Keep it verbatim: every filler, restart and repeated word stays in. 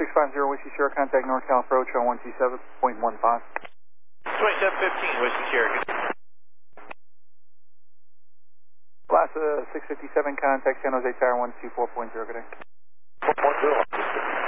six five zero Whiskey Sierra, contact NorCal approach on one two seven point one five. twenty-seven fifteen Whiskey Sierra. Alaska six fifty-seven, contact San Jose Tower one two four point zero, good day. four point zero.